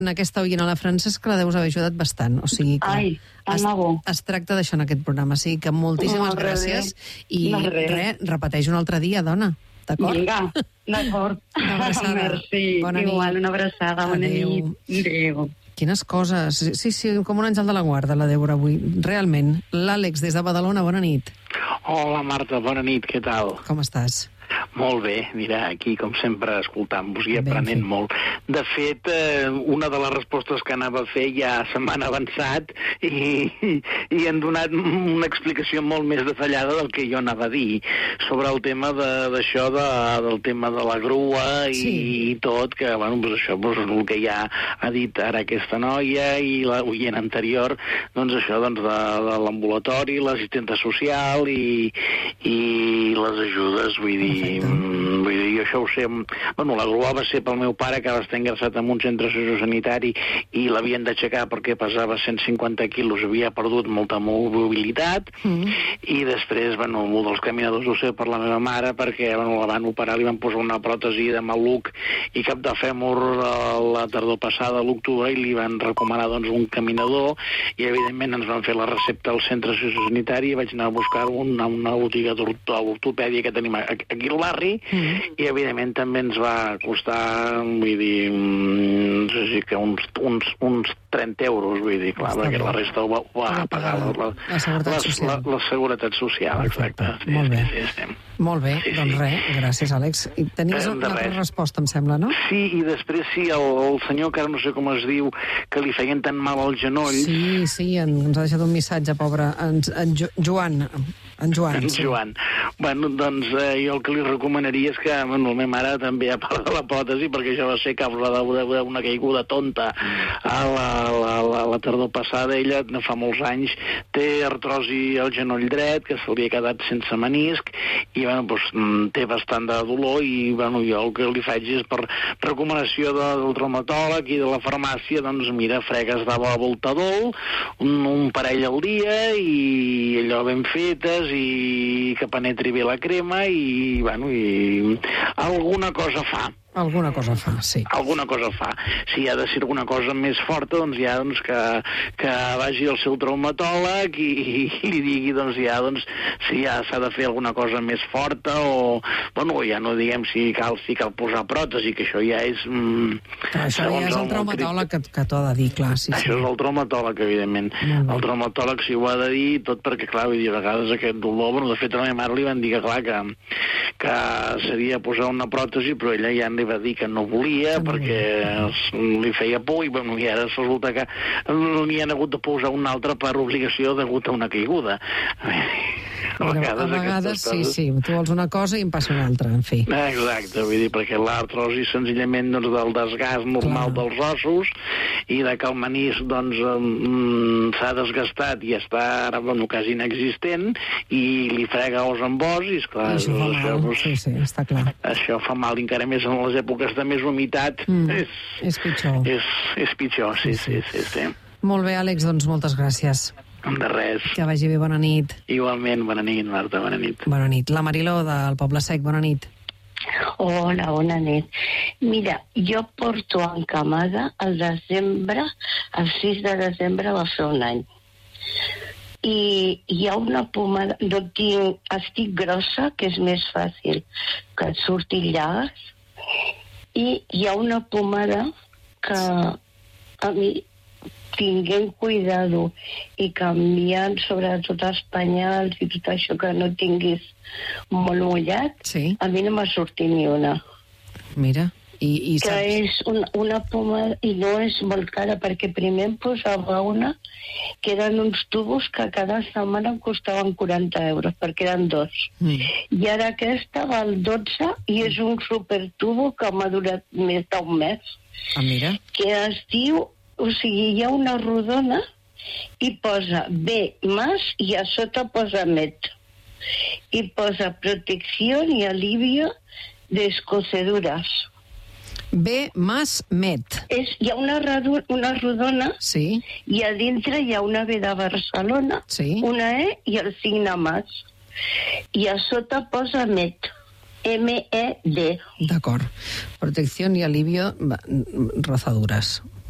Aquesta oient a la Francesc la deus haver ajudat bastant. O sigui que Ai, tan bo. es tracta d'això en aquest programa. O sigui que moltíssimes gràcies. I repeteix un altre dia, dona. D'acord? Vinga, d'acord. Una abraçada. Merci. Bona Igual, nit. una abraçada. Bona nit. Adéu. Quines coses. Sí, com un àngel de la guarda, la Débora, avui. Realment. L'Àlex, des de Badalona, bona nit. Hola, Marta, bona nit, què tal? Com estàs? Molt bé, mira, aquí, com sempre, escoltant-vos i aprenent molt. De fet, una de les respostes que anava a fer ja se m'han avançat i han donat una explicació molt més detallada del que jo anava a dir sobre el tema d'això, del tema de la grua i tot, que, bueno, doncs això, doncs, el que ja ha dit ara aquesta noia i l'oient anterior, doncs això, doncs, de l'ambulatori, l'assistenta social i les ajudes, vull dir, jo això ho sé. Bueno, la grua va ser pel meu pare, que va estar ingressat en un centre sociosanitari i l'havien d'aixecar perquè pesava 150 quilos, havia perdut molta mobilitat i després, bueno, un dels caminadors ho sé per la meva mare, perquè la van operar, li van posar una pròtesi de maluc i cap de fèmur la tardor passada, a l'octubre, i li van recomanar doncs un caminador i evidentment ens van fer la recepta al centre sociosanitari i vaig anar a buscar una botiga d'ortopèdia que tenim aquí al barri i evidentment també ens va costar, vull dir, no sé si que uns 30 euros, vull dir, clar, perquè la resta ho va pagar la Seguretat Social, exacte. Molt bé. Molt bé, doncs res, gràcies, Àlex. I tenies una altra resposta, em sembla, no? Sí, i després sí, el senyor, que ara no sé com es diu, que li feien tan mal al genoll. Sí, ens ha deixat un missatge, pobre, en Joan. En Joan. Bueno, doncs jo el que li recomanaria és que, bueno, la meva mare també, a part de la pròtesi, perquè això va ser causa d'una caiguda tonta a la tardor passada, ella fa molts anys té artrosi al genoll dret, que se li ha quedat sense menisc, i bueno, doncs, té bastant de dolor, i bueno, jo el que li faig és, per recomanació del traumatòleg i de la farmàcia, doncs mira, fregues de voltadol, un parell al dia, i allò ben fetes, i que penetri bé la crema, i bueno, i alguna cosa fa. Alguna cosa fa, sí. Alguna cosa fa. Si ha de ser alguna cosa més forta, doncs ja que vagi al seu traumatòleg i li digui si ja s'ha de fer alguna cosa més forta o, bueno, ja no diguem si cal posar pròtesi, que això ja és... Això ja és el traumatòleg que t'ho ha de dir, clar. Això és el traumatòleg, evidentment. El traumatòleg sí ho ha de dir, tot perquè, clar, vull dir, a vegades aquest dolor... Bueno, de fet, a la meva mare li van dir que, clar, que seria posar una pròtesi, però ella ja li va dir que no volia perquè li feia por, i bueno, i ara resulta que n'hi han hagut de posar una altra per obligació degut a una caiguda. A vegades sí, tu vols una cosa i en passa una altra, en fi. Exacte, vull dir, perquè l'artrosi senzillament del desgast normal dels ossos i de que el menisc s'ha desgastat i està ara, bueno, quasi inexistent, i li frega os amb os, i esclar... Això fa mal, sí, està clar. Això fa mal, encara més en les èpoques de més humitat. És pitjor. És pitjor, sí. Molt bé, Àlex, doncs moltes gràcies. De res. Que vagi bé, bona nit. Igualment, bona nit, Marta, bona nit. Bona nit. La Mariló, del Poble Sec, bona nit. Hola, bona nit. Mira, jo porto encamada el 6 de desembre va fer un any. I hi ha una pomada, estic grossa, que és més fàcil que et surtin llagues, i hi ha una pomada que a mi, tinguent cuidado i canviant sobretot els penyals i tot això, que no tinguis molt mullat, a mi no m'ha sortit ni una. Mira, i que és una pomada, i no és molt cara, perquè primer em posava una que eren uns tubos que cada setmana em costaven 40 euros, perquè eren 2. I ara aquesta val 12 i és un supertubo que m'ha durat més d'un mes. Mira. Que es diu, o sigui, hi ha una rodona i posa B más i a sota posa met. I posa protecció i alivio de escoceduras. B más met. Hi ha una rodona i a dintre hi ha una B de Barcelona, una E i el signe más. I a sota posa met. MED. D'acord. Protecció i alivio rozaduras.